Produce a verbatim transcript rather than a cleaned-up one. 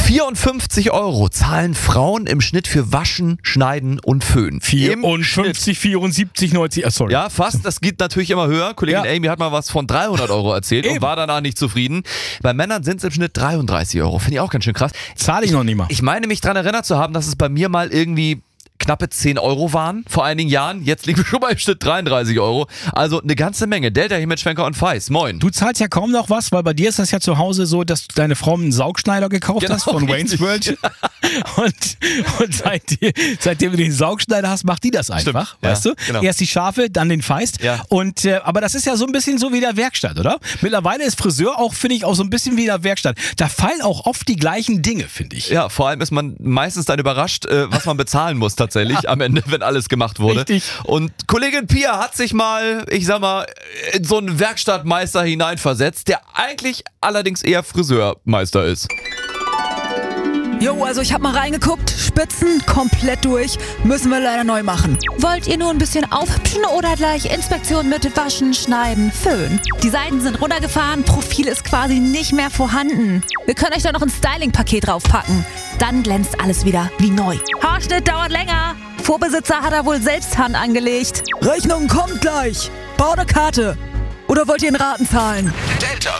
vierundfünfzig Euro zahlen Frauen im Schnitt für Waschen, Schneiden und Föhnen. vierundfünfzig, vierundsiebzig, neunzig, ah, sorry. Ja, fast. Das geht natürlich immer höher. Kollegin Ja. Amy hat mal was von dreihundert Euro erzählt Eben. und war danach nicht zufrieden. Bei Männern sind es im Schnitt dreiunddreißig Euro. Finde ich auch ganz schön krass. Zahle ich noch nicht mal. Ich meine mich daran erinnert zu haben, dass es bei mir mal irgendwie knappe zehn Euro waren vor einigen Jahren. Jetzt liegen wir schon bei im Schnitt dreiunddreißig Euro. Also eine ganze Menge. Delta hier mit Schwenker und Feist. Moin. Du zahlst ja kaum noch was, weil bei dir ist das ja zu Hause so, dass du deine Frau einen Saugschneider gekauft Genau, hast von Wayne's richtig. World. Und, und seitdem, seitdem du den Saugschneider hast, macht die das einfach, Stimmt. weißt Ja, du? genau. Erst die Schafe, dann den Feist. Ja. Und, äh, aber das ist ja so ein bisschen so wie der Werkstatt, oder? Mittlerweile ist Friseur auch, finde ich, auch so ein bisschen wie der Werkstatt. Da fallen auch oft die gleichen Dinge, finde ich. Ja, vor allem ist man meistens dann überrascht, äh, was man bezahlen muss tatsächlich am Ende, wenn alles gemacht wurde. Richtig. Und Kollegin Pia hat sich mal, ich sag mal, in so einen Werkstattmeister hineinversetzt, der eigentlich allerdings eher Friseurmeister ist. Jo, also ich hab mal reingeguckt, Spitzen komplett durch, müssen wir leider neu machen. Wollt ihr nur ein bisschen aufhübschen oder gleich Inspektion mit Waschen, Schneiden, Föhn? Die Seiten sind runtergefahren, Profil ist quasi nicht mehr vorhanden. Wir können euch da noch ein Styling-Paket draufpacken. Dann glänzt alles wieder wie neu. Haarschnitt dauert länger. Vorbesitzer hat er wohl selbst Hand angelegt. Rechnung kommt gleich. Bau eine Karte. Oder wollt ihr in Raten zahlen? Delta